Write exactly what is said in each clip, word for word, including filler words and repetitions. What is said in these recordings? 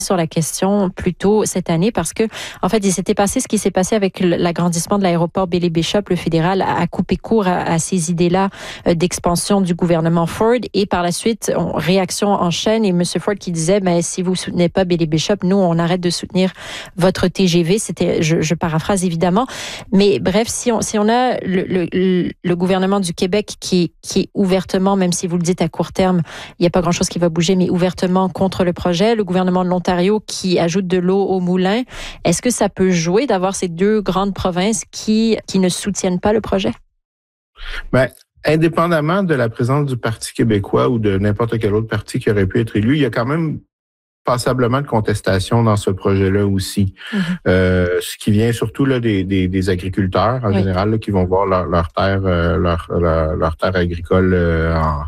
sur la question plus tôt cette année parce que, en fait, il s'était passé ce qui s'est passé avec l'agrandissement de l'aéroport Bailey-Bishop. Le fédéral a coupé court à, à ces idées-là d'expansion du gouvernement Ford et par la suite, on, réaction en chaîne et M. Ford qui disait, ben, si vous soutenez pas Bailey-Bishop, nous, on arrête de soutenir votre T G V. C'était, je, je paraphrase évidemment. Mais bref, si on, si on a le, le, le gouvernement du Québec qui, qui est ouvertement, même si vous le dites à court terme, il n'y a pas grand-chose qui va bouger, mais ouvertement contre le projet, le gouvernement de l'Ontario qui ajoute de l'eau au moulin. Est-ce que ça peut jouer d'avoir ces deux grandes provinces qui, qui ne soutiennent pas le projet? Bien, indépendamment de la présence du Parti québécois ou de n'importe quel autre parti qui aurait pu être élu, il y a quand même passablement de contestation dans ce projet-là aussi. Mm-hmm. Euh, ce qui vient surtout là des, des, des agriculteurs en oui. général là, qui vont voir leur, leur terre euh, leur, leur, leur terre agricole euh, en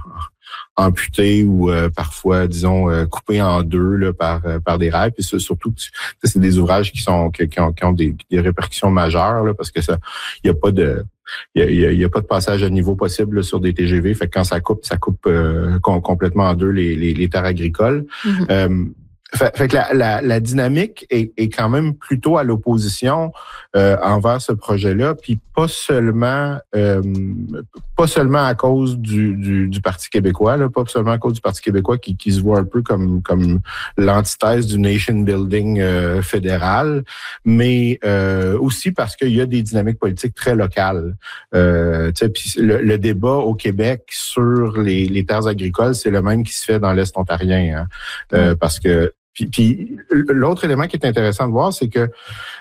amputé ou euh, parfois, disons, euh, coupé en deux là, par euh, par des rails. Puis surtout, c'est des ouvrages qui sont qui, qui, ont, qui ont des, des répercussions majeures là, parce que ça, il y a pas de il y a, y a pas de passage à niveau possible là, sur des T G V. Fait que quand ça coupe, ça coupe euh, complètement en deux les les, les terres agricoles. Mm-hmm. Euh, Fait, fait que la, la, la dynamique est, est quand même plutôt à l'opposition euh, envers ce projet-là, puis pas seulement euh, pas seulement à cause du, du, du Parti québécois, là, pas seulement à cause du Parti québécois qui, qui se voit un peu comme comme l'antithèse du nation building euh, fédéral, mais euh, aussi parce qu'il y a des dynamiques politiques très locales. Euh, tu sais, puis le, le débat au Québec sur les, les terres agricoles, c'est le même qui se fait dans l'Est ontarien, hein, euh, parce que Puis, puis l'autre élément qui est intéressant de voir, c'est que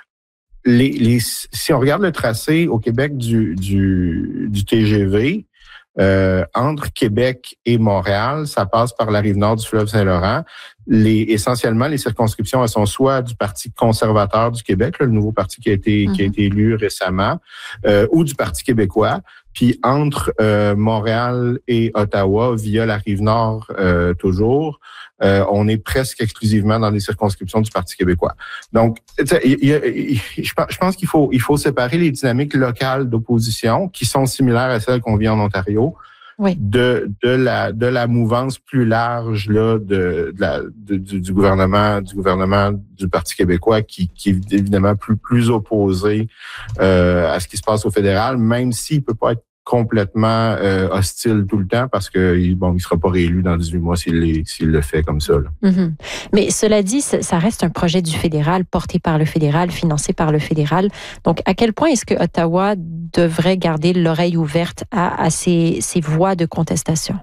les, les, si on regarde le tracé au Québec du, du, du T G V, euh, entre Québec et Montréal, ça passe par la rive nord du fleuve Saint-Laurent. Les, essentiellement, les circonscriptions, elles sont soit du Parti conservateur du Québec, là, le nouveau parti qui a été, mm-hmm. qui a été élu récemment, euh, ou du Parti québécois. Puis entre euh, Montréal et Ottawa, via la rive nord euh, toujours, euh, on est presque exclusivement dans les circonscriptions du Parti québécois. Donc, il y a, il, je pense qu'il faut, il faut séparer les dynamiques locales d'opposition qui sont similaires à celles qu'on vit en Ontario. Oui. De, de la de la mouvance plus large là de, de la de, du, du gouvernement du gouvernement du Parti québécois qui, qui est évidemment plus plus opposé euh, à ce qui se passe au fédéral, même s'il peut pas être complètement euh, hostile tout le temps parce que bon, il sera pas réélu dans dix-huit mois s'il s'il le fait comme ça. Là. Mm-hmm. Mais cela dit, ça reste un projet du fédéral, porté par le fédéral, financé par le fédéral. Donc, à quel point est-ce que Ottawa devrait garder l'oreille ouverte à, à ces, ces voies de contestation?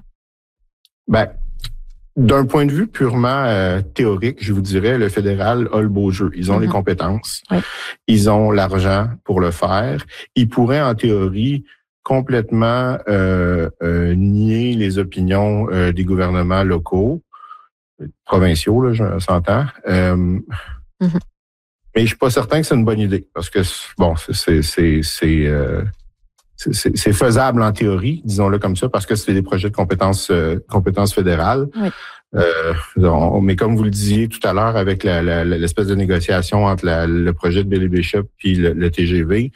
Ben, d'un point de vue purement euh, théorique, je vous dirais, le fédéral a le beau jeu. Ils ont mm-hmm. les compétences, oui. Ils ont l'argent pour le faire. Ils pourraient, en théorie, complètement euh, euh, nier les opinions euh, des gouvernements locaux, provinciaux, là, je s'entends. Euh, mm-hmm. Mais je suis pas certain que c'est une bonne idée, parce que bon, c'est c'est c'est euh, c'est, c'est, c'est faisable en théorie, disons-le comme ça, parce que c'est des projets de compétences euh, compétences fédérales. Oui. Euh, on, mais comme vous le disiez tout à l'heure, avec la, la, l'espèce de négociation entre la, le projet de Bailey-Bishop puis le, le T G V.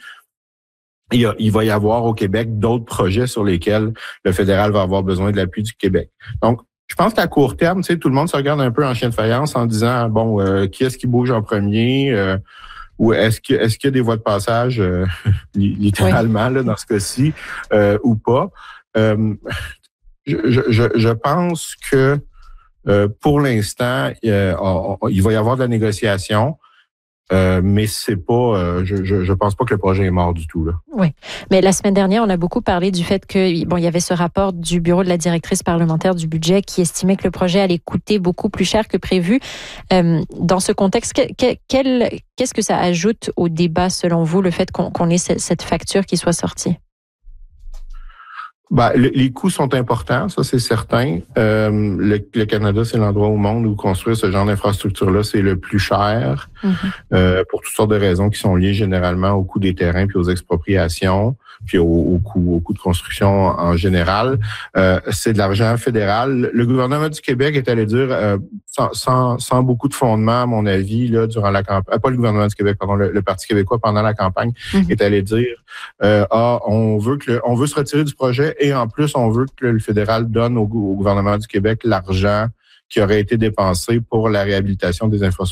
Il, y a, il va y avoir au Québec d'autres projets sur lesquels le fédéral va avoir besoin de l'appui du Québec. Donc, je pense qu'à court terme, tu sais, tout le monde se regarde un peu en chien de faïence en disant, bon, euh, qui est-ce qui bouge en premier euh, ou est-ce que est-ce qu'il y a des voies de passage, euh, littéralement, oui. là, dans ce cas-ci, euh, ou pas. Euh, je, je, je pense que euh, pour l'instant, euh, on, on, il va y avoir de la négociation. Euh, mais c'est pas, euh, je, je je pense pas que le projet est mort du tout là. Oui, mais la semaine dernière, on a beaucoup parlé du fait que bon, il y avait ce rapport du bureau de la directrice parlementaire du budget qui estimait que le projet allait coûter beaucoup plus cher que prévu. Euh, dans ce contexte, que, que, quel, qu'est-ce que ça ajoute au débat selon vous, le fait qu'on, qu'on ait cette facture qui soit sortie? Ben, le, les coûts sont importants, ça c'est certain. Euh, le, le Canada, c'est l'endroit au monde où construire ce genre d'infrastructure-là, c'est le plus cher, mm-hmm. euh, pour toutes sortes de raisons qui sont liées généralement au coût des terrains puis aux expropriations, puis au, au coût au coût de construction en général. Euh, c'est de l'argent fédéral. Le gouvernement du Québec est allé dire, euh, sans, sans, sans beaucoup de fondement, à mon avis, là, durant la campagne, pas le gouvernement du Québec, pardon, le, le Parti québécois pendant la campagne, mm-hmm. est allé dire, euh, ah, on veut que le, on veut se retirer du projet. Et en plus, on veut que le fédéral donne au, au gouvernement du Québec l'argent qui aurait été dépensé pour la réhabilitation des infrastructures